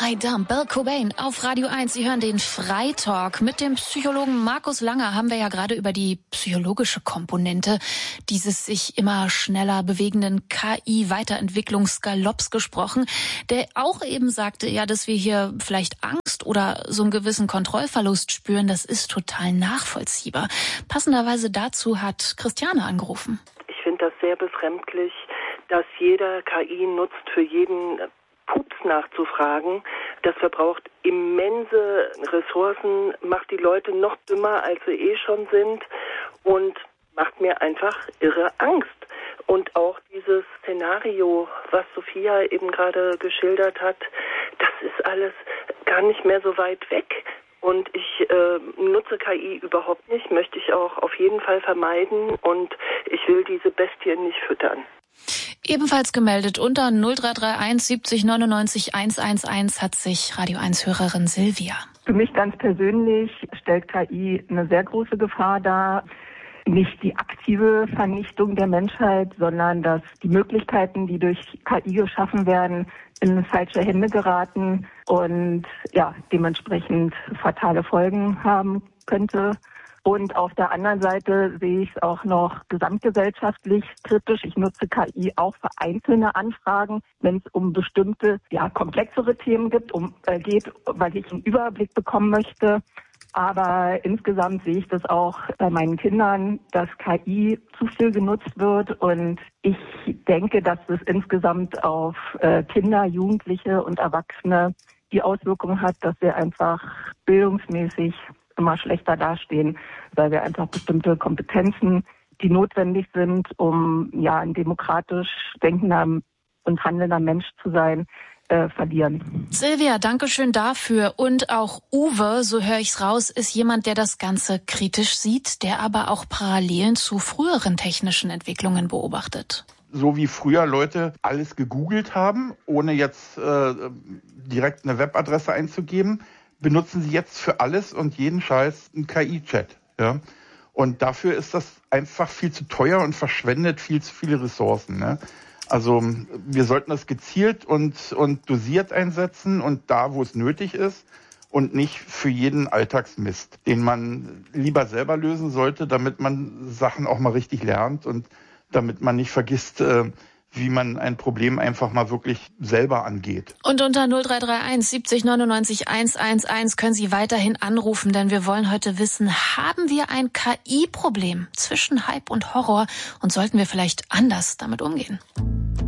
I Dumb, Bill Cobain auf Radio 1. Sie hören den Freitalk. Mit dem Psychologen Markus Langer haben wir ja gerade über die psychologische Komponente dieses sich immer schneller bewegenden KI-Weiterentwicklungsgalopps gesprochen, der auch eben sagte, ja, dass wir hier vielleicht Angst oder so einen gewissen Kontrollverlust spüren. Das ist total nachvollziehbar. Passenderweise dazu hat Christiane angerufen. Ich finde das sehr befremdlich, dass jeder KI nutzt, für jeden Pups nachzufragen. Das verbraucht immense Ressourcen, macht die Leute noch dümmer, als sie eh schon sind und macht mir einfach irre Angst. Und auch dieses Szenario, was Sophia eben gerade geschildert hat, das ist alles gar nicht mehr so weit weg. Und ich nutze KI überhaupt nicht, möchte ich auch auf jeden Fall vermeiden und ich will diese Bestien nicht füttern. Ebenfalls gemeldet unter 0331 70 99 111 hat sich Radio 1-Hörerin Silvia. Für mich ganz persönlich stellt KI eine sehr große Gefahr dar. Nicht die aktive Vernichtung der Menschheit, sondern dass die Möglichkeiten, die durch KI geschaffen werden, in falsche Hände geraten und ja, dementsprechend fatale Folgen haben könnte. Und auf der anderen Seite sehe ich es auch noch gesamtgesellschaftlich kritisch. Ich nutze KI auch für einzelne Anfragen, wenn es um bestimmte, komplexere Themen geht, weil ich einen Überblick bekommen möchte. Aber insgesamt sehe ich das auch bei meinen Kindern, dass KI zu viel genutzt wird. Und ich denke, dass es insgesamt auf Kinder, Jugendliche und Erwachsene die Auswirkung hat, dass wir einfach bildungsmäßig immer schlechter dastehen, weil wir einfach bestimmte Kompetenzen, die notwendig sind, um ein demokratisch denkender und handelnder Mensch zu sein, verlieren. Silvia, danke schön dafür. Und auch Uwe, so höre ich's raus, ist jemand, der das Ganze kritisch sieht, der aber auch Parallelen zu früheren technischen Entwicklungen beobachtet. So wie früher Leute alles gegoogelt haben, ohne jetzt direkt eine Webadresse einzugeben, benutzen sie jetzt für alles und jeden Scheiß einen KI-Chat. Ja? Und dafür ist das einfach viel zu teuer und verschwendet viel zu viele Ressourcen. Ne? Also wir sollten das gezielt und dosiert einsetzen und da, wo es nötig ist und nicht für jeden Alltagsmist, den man lieber selber lösen sollte, damit man Sachen auch mal richtig lernt und damit man nicht vergisst, wie man ein Problem einfach mal wirklich selber angeht. Und unter 0331 70 99 111 können Sie weiterhin anrufen, denn wir wollen heute wissen, haben wir ein KI-Problem zwischen Hype und Horror und sollten wir vielleicht anders damit umgehen?